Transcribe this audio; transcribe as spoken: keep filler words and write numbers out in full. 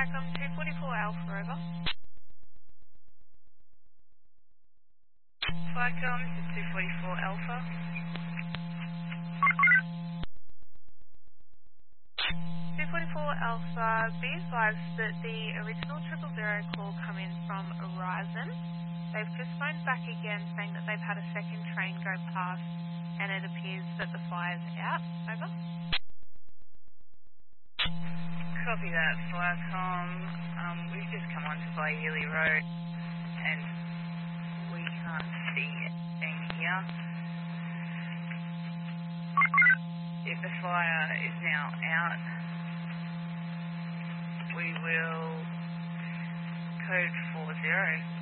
Tracom two forty-four Alpha, over. Tracom two forty-four Alpha. two forty-four Alpha, be advised that the original triple zero call come in from Horizon. They've just phoned back again saying that they've had a second train go past and it appears that the fire's out. Over. Copy that, Flycom. Um, we've just come onto Byerley Road and we can't see anything here. If the fire is now out, we will code four zero.